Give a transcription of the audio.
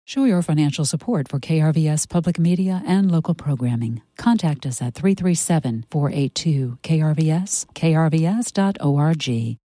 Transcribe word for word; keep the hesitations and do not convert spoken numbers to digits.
Show your financial support for K R V S Public Media and local programming. Contact us at three three seven, four eight two, K R V S, K R V S dot org.